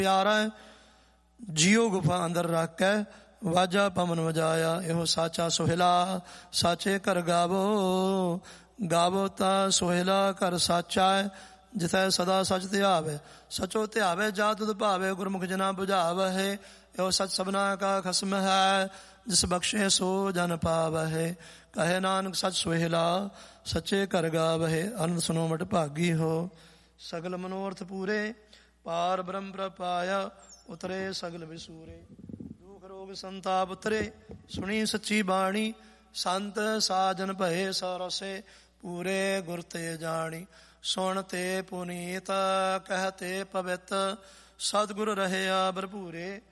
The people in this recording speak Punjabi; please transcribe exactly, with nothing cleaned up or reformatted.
ਪਿਆਰਾ ਜਿਉ ਗੁਫਾ ਅੰਦਰ ਰੱਖ ਕੇ ਵਾਜਾ ਪਵਨ ਵਜਾਇਆ। ਇਹੋ ਸਾਚਾ ਸੋਹਿਲਾ ਸਾਚੇ ਘਰ ਗਾਵੋ, ਗਾਵੋ ਤਾਂ ਸੋਹਿਲਾ ਘਰ ਸਾਚਾ ਹੈ। ਜਿਥੈ ਸਦਾ ਸਚ ਧਿਆਵੇ, ਸਚੋ ਧਿਆਵੇ ਜਾ ਤੁਧ ਭਾਵੇ। ਗੁਰਮੁਖ ਜਨਾ ਬੁਝਾਵਹਿ, ਇਹੋ ਸਚ ਸਭਨਾ ਕਾ ਖਸਮ ਹੈ। ਜਿਸ ਬਖਸ਼ੇ ਸੋ ਜਨ ਪਾਵਹਿ, ਕਹੇ ਨਾਨਕ ਸਚ ਸੋਹਿਲਾ ਸੱਚੇ ਘਰ ਗਾਵਹਿ। ਅਨੰਦ ਸੁਨੋ ਮਟ ਭਾਗੀ ਹੋ, ਸਗਲ ਮਨੋਰਥ ਪੂਰੇ। ਪਾਰ ਬ੍ਰਹਮ ਪ੍ਰਪਾਇਆ, ਉਤਰੇ ਸਗਲ ਵਿਸੂਰੇ। ਦੁਖ ਰੋਗ ਸੰਤਾਪ ਉਤਰੇ, ਸੁਣੀ ਸੱਚੀ ਬਾਣੀ। ਸੰਤ ਸਾਜਨ ਭਏ ਸਰਸੇ, ਪੂਰੇ ਗੁਰ ਤੇ ਜਾਣੀ। ਸੁਣ ਤੇ ਪੁਨੀਤ, ਕਹਿ ਤੇ ਪਵਿੱਤ, ਸਤਿਗੁਰ ਰਹਿਆ ਭਰਪੂਰੇ।